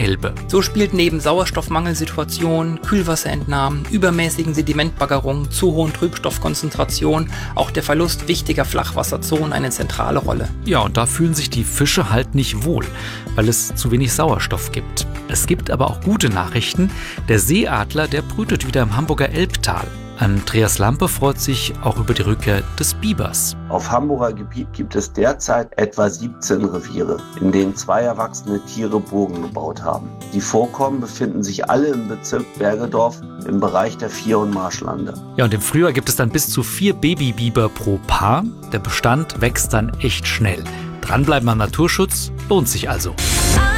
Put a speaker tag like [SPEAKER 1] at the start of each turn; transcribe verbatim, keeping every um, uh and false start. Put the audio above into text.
[SPEAKER 1] Elbe.
[SPEAKER 2] So spielt neben Sauerstoffmangelsituationen, Kühlwasserentnahmen, übermäßigen Sedimentbaggerungen, zu hohen Trübstoffkonzentrationen auch der Verlust wichtiger Flachwasserzonen eine zentrale Rolle.
[SPEAKER 1] Ja, und da fühlen sich die Fische halt nicht wohl, weil es zu wenig Sauerstoff gibt. Es gibt aber auch gute Nachrichten. Der Seeadler, der brütet wieder im Hamburger Elbtal. Andreas Lampe freut sich auch über die Rückkehr des Bibers.
[SPEAKER 3] Auf Hamburger Gebiet gibt es derzeit etwa siebzehn Reviere, in denen zwei erwachsene Tiere Burgen gebaut haben. Die Vorkommen befinden sich alle im Bezirk Bergedorf im Bereich der Vier- und Marschlande.
[SPEAKER 1] Ja, und im Frühjahr gibt es dann bis zu vier Babybiber pro Paar. Der Bestand wächst dann echt schnell. Dranbleiben am Naturschutz lohnt sich also.